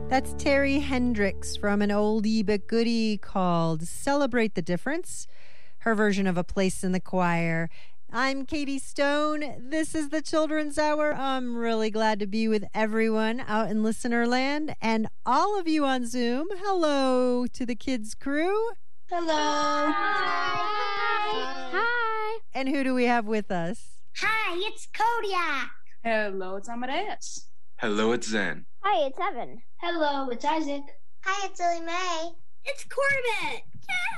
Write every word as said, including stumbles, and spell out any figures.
That's Terry Hendricks from an oldie but goodie called Celebrate the Difference, her version of A Place in the Choir. I'm Katie Stone. This is the Children's Hour. I'm really glad to be with everyone out in listener land and all of you on Zoom. Hello to the kids crew. Hello. Hi. Hi. And who do we have with us? Hi, it's Kodiak. Hello, it's Amadeus. Hello, it's Zen. Hi, it's Evan. Hello, it's Isaac. Hi, it's Lily Mae. It's Corbett.